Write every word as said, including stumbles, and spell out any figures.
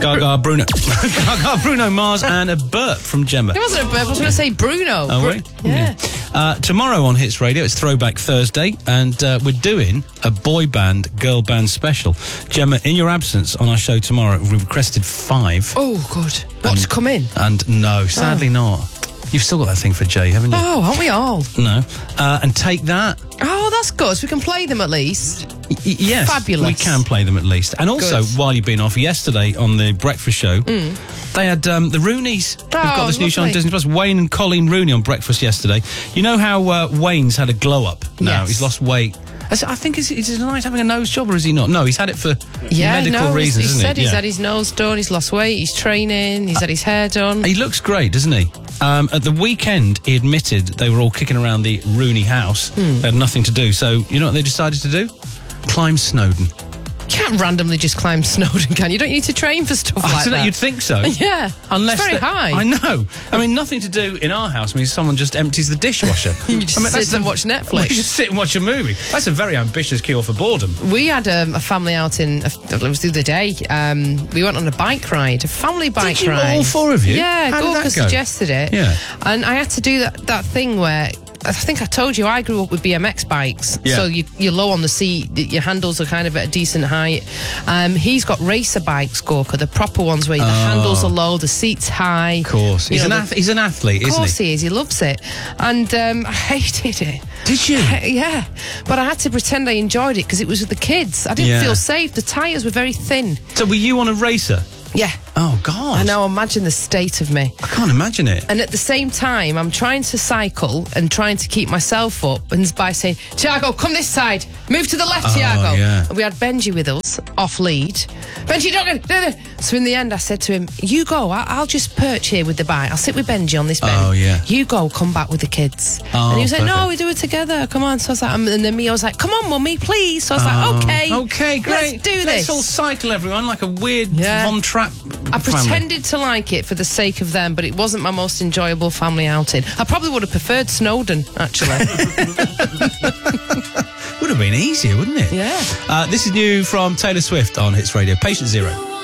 Gaga, Bruno. Gaga, Bruno Mars, and a burp from Gemma. It wasn't a burp, I was going to say Bruno. Oh, Bru- right? Yeah. Uh, tomorrow on Hits Radio, it's Throwback Thursday, and uh, we're doing a boy band, girl band special. Gemma, in your absence on our show tomorrow, we've requested five. Oh, good. What's And- come in? And no, sadly Oh. not. You've still got that thing for Jay, haven't you? Oh, aren't we all? No. Uh, and Take That. Oh, that's good. So we can play them at least. Y- y- yes, Fabulous. we can play them at least. And also, Good. while you've been off yesterday on the breakfast show, they had um, the Roonies. We've got Oh, this new show on lovely. Disney Plus. Wayne and Colleen Rooney on breakfast yesterday. You know how uh, Wayne's had a glow up now? Yes. He's lost weight. I s- I think is, is it nice having a nose job, or is he not? No, he's had it for Yeah, medical no, reasons, he's, he isn't said he? he's Yeah. had his nose done, he's lost weight, he's training, he's had his hair done. He looks great, doesn't he? Um, at the weekend, he admitted they were all kicking around the Rooney house. Hmm. They had nothing to do. So, you know what they decided to do? Climb Snowdon. You can't randomly just climb Snowdon, can you? You don't need to train for stuff I like don't know, that. you'd think so. Yeah, Unless it's very they- high. I know. I mean, nothing to do in our house means someone just empties the dishwasher. You just I mean, sit and watch Netflix. We just sit and watch a movie. That's a very ambitious cure for boredom. We had um, a family outing, uh, it was the other day. Um, we went on a bike ride, a family bike Did you, ride. all four of you? Yeah, How did Gorka that go? suggested it. Yeah. And I had to do that, that thing where, I think I told you, I grew up with B M X bikes. Yeah. So you, you're low on the seat, your handles are kind of at a decent height. Um, he's got racer bikes, Gorka, the proper ones where the handles are low, the seat's high. Of course. You He's, know, an the- ath- he's an athlete, Of isn't course he? he is, he loves it. And um, I hated it. Did you? Yeah, but I had to pretend I enjoyed it because it was with the kids. I didn't Yeah. feel safe. The tyres were very thin. So were you on a racer? Yeah. Oh, God. I know, imagine the state of me. I can't imagine it. And at the same time, I'm trying to cycle and trying to keep myself up and by saying, Tiago, come this side. Move to the left, Oh, Tiago. yeah. And we had Benji with us, off lead. Benji, don't go. No, no. So in the end, I said to him, you go. I- I'll just perch here with the bike. I'll sit with Benji on this bench. Oh, yeah. You go, come back with the kids. Oh, and he was like, no, perfect. we do it together. Come on. So I was like, um, and then Mia was like, come on, mummy, please. So I was like, Oh, okay. Okay, great. Let's do this. Let's all cycle, everyone, like a weird Yeah. Von Trapp I family. pretended to like it for the sake of them, but it wasn't my most enjoyable family outing. I probably would have preferred Snowdon, actually. Would have been easier, wouldn't it? Yeah. Uh, this is new from Taylor Swift on Hits Radio. Patient Zero.